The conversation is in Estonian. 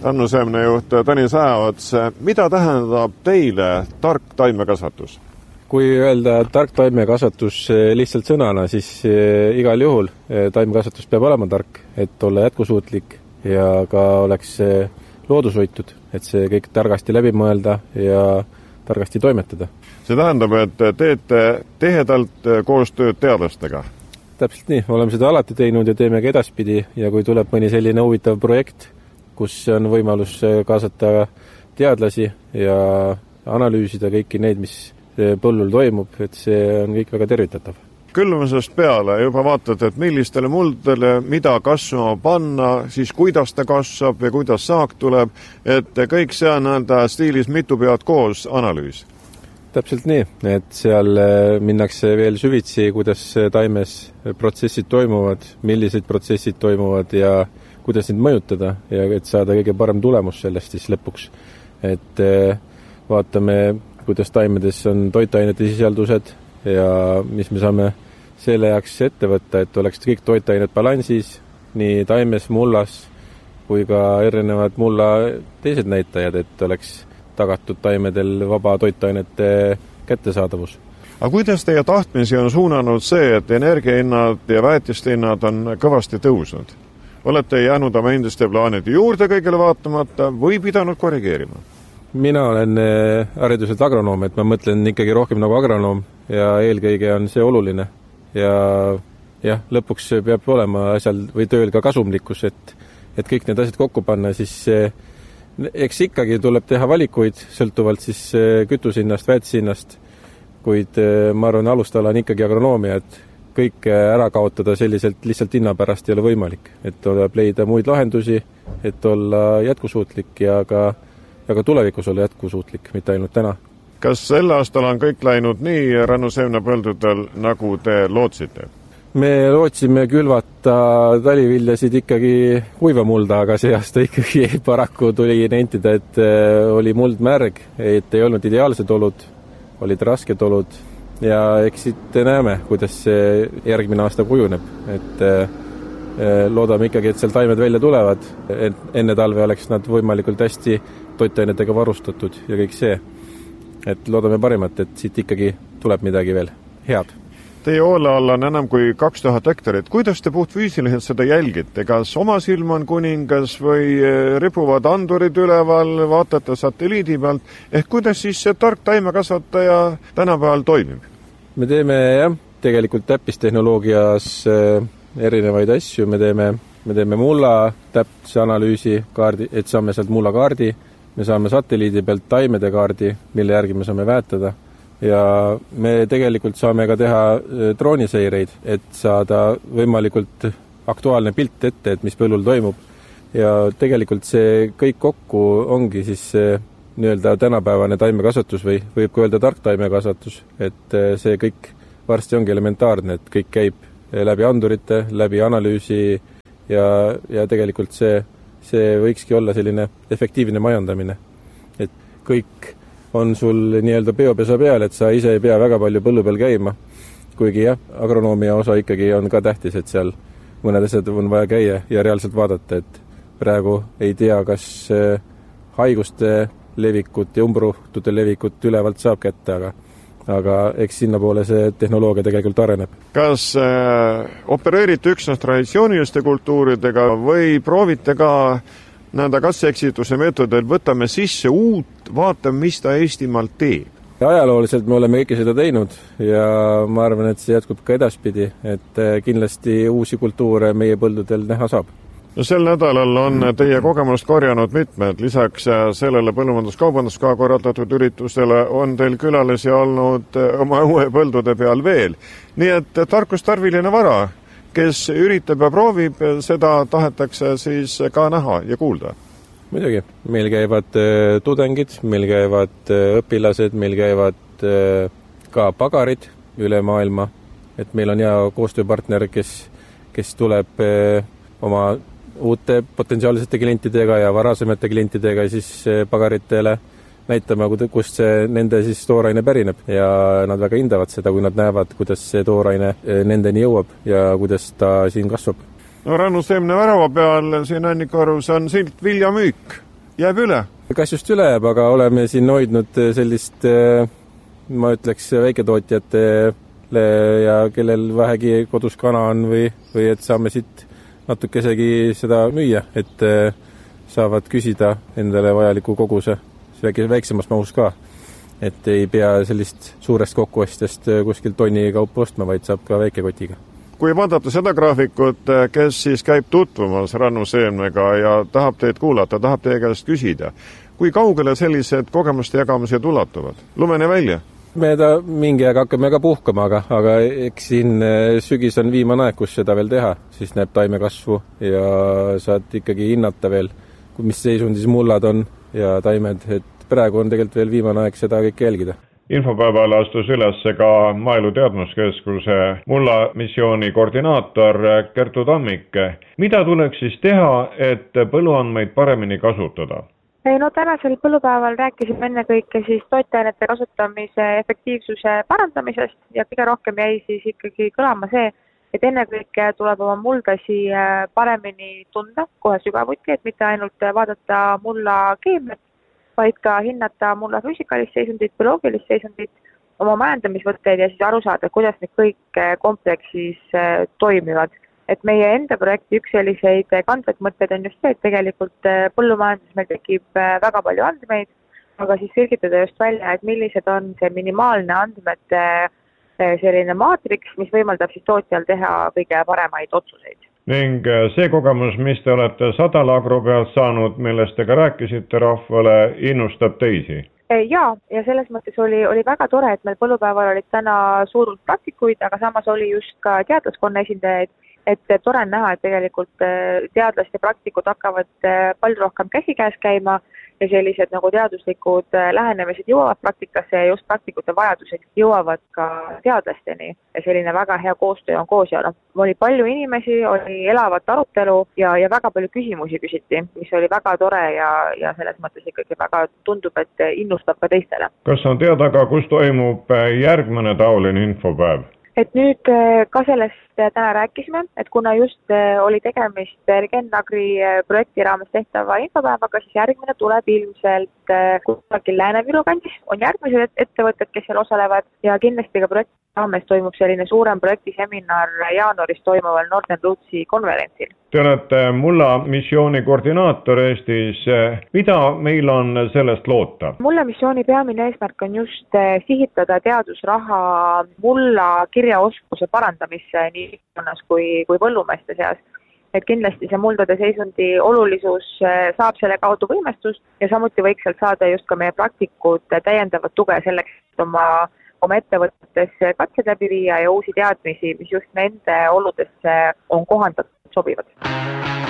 Rannu seemnejuht Tõnis Ajaots, mida tähendab teile tark taimekasvatus? Kui öelda tark taimekasvatus lihtsalt sõnana, siis igal juhul taimekasvatus peab olema tark, et olla jätkusuutlik ja ka oleks loodushoitud, et see kõik targasti läbi mõelda ja targasti toimetada. See tähendab, et teete tihedalt koostööd teadlastega? Täpselt nii, oleme seda alati teinud ja teeme ka edaspidi ja kui tuleb mõni selline huvitav projekt, kus on võimalus kaasata teadlasi ja analüüsida kõiki neid, mis põllul toimub, et see on kõik väga tervitatav. Külvamisest peale juba vaatad, et millistele muldele mida kasvama panna, siis kuidas ta kasvab ja kuidas saak tuleb, et kõik see on nõnda stiilis mitu pead koos analüüs. Täpselt nii, et seal minnakse veel süvitsi, kuidas taimes protsessid toimuvad, millised protsessid toimuvad ja kuidas neid mõjutada ja et saada kõige parem tulemus sellest siis lõpuks. Et vaatame, kuidas taimedes on toitainete sisaldused ja mis me saame selle jaoks ette võtta, et oleks kõik toitained balansis, nii taimes, mullas kui ka erinevad mulla teised näitajad, et oleks tagatud taimedel vaba toitainete kättesaadavus. Aga kuidas teie tahtmisi on suunanud see, et energiahinnad ja väetiste hinnad on kõvasti tõusnud? Olete jäänud oma endiste plaanide juurde kõigele vaatamata või pidanud korrigeerima? Mina olen hariduselt agronoom, et ma mõtlen ikkagi rohkem nagu agronoom ja eelkõige on see oluline. Ja jah, lõpuks peab olema asjal või tööl ka kasumlikkus, et kõik need asjad kokku panna, siis eks ikkagi tuleb teha valikuid sõltuvalt siis kütusihinnast, väetisihinnast, kuid ma arvan, alustala on ikkagi agronoomia, et kõik ära kaotada selliselt lihtsalt hinna pärast ei ole võimalik, et tuleb leida muid lahendusi, et olla jätkusuutlik ja ka tulevikus olla jätkusuutlik, mitte ainult täna. Kas sel aastal on kõik läinud nii Rannu seemnepõldudel, nagu te lootsite? Me lootsime külvata taliviljasid ikkagi kuiva mulda, aga see aasta ikkagi paraku tuli nentida, et oli muld märg, et ei olnud ideaalsed olud, olid rasked olud ja eks siit näeme, kuidas see järgmine aasta kujuneb, et loodame ikkagi, et seal taimed välja tulevad, et enne talve oleks nad võimalikult hästi toitainetega varustatud ja kõik see. Et loodame parimat, et siit ikkagi tuleb midagi veel head. Teie hoole all on enam kui 2000 hektarit. Kuidas te puhtfüüsiliselt seda jälgite? Kas oma silm on kuningas või ripuvad andurid üleval, vaatate satelliidi pealt? Ehk kuidas siis see tark taimekasvataja tänapäeval toimib? Me teeme tegelikult täppistehnoloogias erinevaid asju. Me teeme mulla täpse analüüsi kaardi, et saame sealt mulla kaardi. Me saame satelliidi pealt taimede kaardi, mille järgi me saame väetada. Ja me tegelikult saame ka teha drooniseireid, et saada võimalikult aktuaalne pilt ette, et mis põllul toimub. Ja tegelikult see kõik kokku ongi siis nii-öelda tänapäevane taimekasvatus või võib ka öelda tark taimekasvatus, et see kõik varsti ongi elementaarne, et kõik käib läbi andurite, läbi analüüsi ja tegelikult see võikski olla selline efektiivne majandamine. Et kõik on sul nii-öelda peopesa peal, et sa ise ei pea väga palju põllu peal käima. Kuigi jah, agronoomia osa ikkagi on ka tähtis, et seal mõned asjad on vaja käia ja reaalselt vaadata, et praegu ei tea, kas haiguste levikut ja umbrohtute levikut ülevalt saab kätte, aga eks sinna poole see tehnoloogia tegelikult areneb. Kas opereerite üksnes traditsiooniliste kultuuridega või proovite ka nende katse-eksituse meetodil võtame sisse uut, vaatame, mis ta Eestimaalt teeb? Ajalooliselt me oleme kõike seda teinud ja ma arvan, et see jätkub ka edaspidi, et kindlasti uusi kultuure meie põldudel näha saab. No sel nädalal on teie kogemust korjanud mitmed. Lisaks sellele põllumajandus-kaubanduskoja korraldatud üritusele on teil külalisi olnud oma uue põldude peal veel. Nii et tarkus tarviline vara. Kes üritab ja proovib, seda tahetakse siis ka näha ja kuulda. Muidugi, meil käivad tudengid, meil käivad õpilased, meil käivad ka pagarid üle maailma, et meil on hea koostööpartner, kes tuleb oma uute potentsiaalsete klientidega ja varasemate klientidega siis pagaritele näitama, kust see nende siis tooraine pärineb ja nad väga hindavad seda, kui nad näevad, kuidas see tooraine nendeni jõuab ja kuidas ta siin kasvab. No Rannu seemne värava peal siin Annikorus on silt viljamüük. jääb üle. Kas just üle jääb, aga oleme siin hoidnud sellist, ma ütleks, väiketootjatele ja kellel vähegi kodus kana on või et saame siit natuke isegi seda müüa, et saavad küsida endale vajaliku koguse väiksemas mahus ka. Et ei pea sellist suurest kokkuostjast kuskilt tonni kaupa ostma, vaid saab ka väikekotiga. Kui vaadata seda graafikut, kes siis käib tutvumas rannuseemnega ja tahab teid kuulata, tahab teie käest küsida, kui kaugele sellised kogemuste jagamised ulatuvad? Lumene välja? Me mingi aeg hakkame ka puhkama, aga eks siin sügis on viimane aeg, kus seda veel teha, siis näeb taime kasvu ja saad ikkagi hinnata veel, mis seisundis mullad on ja taimed, et praegu on tegelikult veel viimane aeg seda kõik jälgida. Infopäeval astus üles ka Maaelu Teadmuskeskuse mullamissiooni koordinaator Kertu Tammik. Mida tuleks siis teha, et põlluandmeid paremini kasutada? No tänasel põllupäeval rääkisime ennekõike siis toitainete kasutamise efektiivsuse parandamisest ja kõige rohkem jäi siis ikkagi kõlama see, et ennekõike tuleb oma muldasi paremini tunda kohe sügavuti, et mitte ainult vaadata mulla keemiat, vaid ka hinnata mulla füüsikalist seisundit, bioloogilist seisundit, oma majandamisvõtteid ja siis aru saada, kuidas need kõik kompleksis toimivad. Et meie enda projekti üks selliseid kandvaid mõtteid on just see, et tegelikult põllumajanduses meil tekib väga palju andmeid, aga siis selgitada just välja, et millised on see minimaalne andmete selline maatriks, mis võimaldab siis tootjal teha kõige paremaid otsuseid. Ning see kogemus, mis te olete Sadalagro pealt saanud, millest te ka rääkisite rahvale, innustab teisi? Jaa, ja selles mõttes oli väga tore, et meil põllupäeval olid täna suur praktikuid, aga samas oli just ka teadlaskonna esindajaid, et tore on näha, et tegelikult teadlaste praktikud hakkavad palju rohkem käsikäes käima ja sellised nagu teaduslikud lähenemised jõuavad praktikasse ja just praktikute vajadused jõuavad ka teadlasteni. Ja selline väga hea koostöö on koos ja oli palju inimesi, oli elavat arutelu ja väga palju küsimusi küsiti, mis oli väga tore ja selles mõttes ikkagi väga tundub, et innustab ka teistele. Kas on teada ka, kus toimub järgmine taoline infopäev? Et nüüd ka sellest täna rääkisime, et kuna just oli tegemist Regenagri projekti raames tehtava infopäevaga, siis järgmine tuleb ilmselt kusagil Lääne-Viru kandis. On järgmised ettevõtted, kes seal osalevad ja kindlasti ka projekti raames toimub selline suurem projektiseminar jaanuaris toimuval Northern Rootsi konverentsil. Te olete mulla missiooni koordinaator Eestis. Mida meil on sellest loota? Mulla missiooni peamine eesmärk on just sihitada teadusraha mulla kirjaoskuse parandamisse nii ühiskonnas kui põllumeeste seas. Et kindlasti see muldade seisundi olulisus saab selle kaudu võimestust ja samuti võiks sealt saada just ka meie praktikud täiendavat tuge selleks, et oma ettevõtetes katsed läbi viia ja uusi teadmisi, mis just nende oludesse on kohandatud sobivad.